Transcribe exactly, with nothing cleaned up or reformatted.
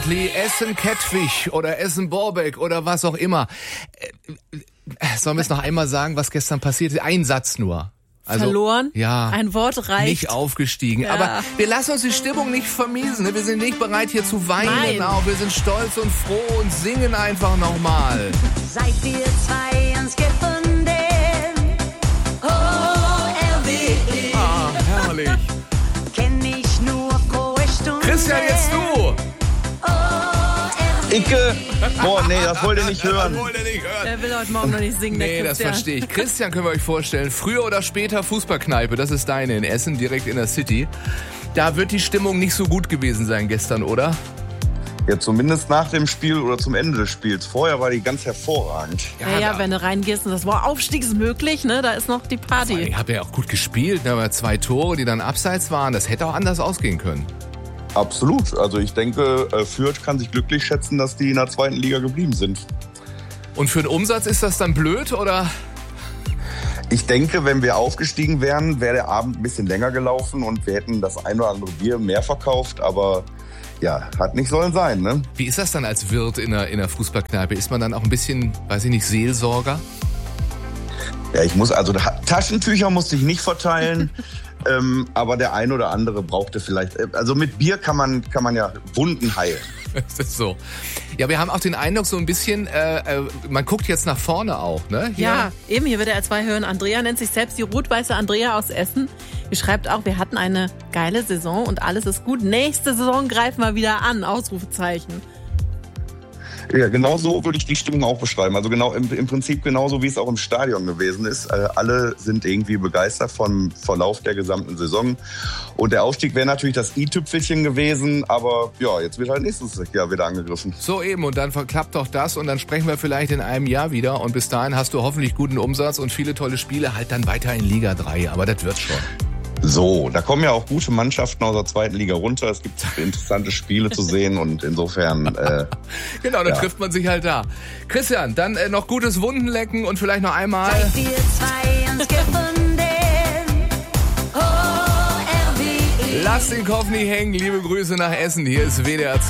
Absolutely, Essen-Kettwig oder Essen-Borbeck oder was auch immer. Sollen wir es noch einmal sagen, was gestern passiert ist? Ein Satz nur. Also, verloren? Ja. Ein Wort reicht. Nicht aufgestiegen. Ja. Aber wir lassen uns die Stimmung nicht vermiesen. Wir sind nicht bereit hier zu weinen. Nein. Auch. Wir sind stolz und froh und singen einfach nochmal. Seit wir zwei uns gefunden, oh, R W E. Ah, herrlich. Kenn ich nur frohe Stunden. Christian, jetzt du. Icke! Boah, nee, das wollt ihr nicht hören. Das wollt ihr nicht hören. Er will heute Morgen noch nicht singen, der Nee, das Christian. verstehe ich. Christian, können wir euch vorstellen, früher oder später Fußballkneipe, das ist deine in Essen, direkt in der City. Da wird die Stimmung nicht so gut gewesen sein gestern, oder? Ja, zumindest nach dem Spiel oder zum Ende des Spiels. Vorher war die ganz hervorragend. Ja, ja, wenn du reingehst und das war aufstiegsmöglich, ne, da ist noch die Party. Ich habe ja auch gut gespielt, ne, aber zwei Tore, die dann abseits waren, das hätte auch anders ausgehen können. Absolut. Also ich denke, Fürth kann sich glücklich schätzen, dass die in der zweiten Liga geblieben sind. Und für den Umsatz ist das dann blöd, oder? Ich denke, wenn wir aufgestiegen wären, wäre der Abend ein bisschen länger gelaufen und wir hätten das ein oder andere Bier mehr verkauft. Aber ja, hat nicht sollen sein, ne? Wie ist das dann als Wirt in der, in der Fußballkneipe? Ist man dann auch ein bisschen, weiß ich nicht, Seelsorger? Ja, ich muss, also Taschentücher musste ich nicht verteilen. ähm, aber der ein oder andere brauchte vielleicht, also mit Bier kann man, kann man ja Wunden heilen. Das ist so. Ja, wir haben auch den Eindruck, so ein bisschen, äh, äh, man guckt jetzt nach vorne auch, ne? Hier. Ja, eben, hier wird der R zwei hören. Andrea nennt sich selbst die rot-weiße Andrea aus Essen. Die schreibt auch, wir hatten eine geile Saison und alles ist gut. Nächste Saison greifen wir wieder an, Ausrufezeichen. Ja, genau so würde ich die Stimmung auch beschreiben. Also genau im, im Prinzip genauso, wie es auch im Stadion gewesen ist. Äh, alle sind irgendwie begeistert vom Verlauf der gesamten Saison. Und der Aufstieg wäre natürlich das i-Tüpfelchen gewesen. Aber ja, jetzt wird halt nächstes Jahr wieder angegriffen. So eben, und dann verklappt doch das und dann sprechen wir vielleicht in einem Jahr wieder. Und bis dahin hast du hoffentlich guten Umsatz und viele tolle Spiele. Halt dann weiter in Liga drei, aber das wird schon. So, da kommen ja auch gute Mannschaften aus der zweiten Liga runter. Es gibt interessante Spiele zu sehen und insofern... Äh, genau, dann ja. trifft man sich halt da. Christian, dann äh, noch gutes Wundenlecken und vielleicht noch einmal... Seit wir zwei uns gefunden, oh, R W E. Lass den Kopf nicht hängen, liebe Grüße nach Essen. Hier ist W D R zwei.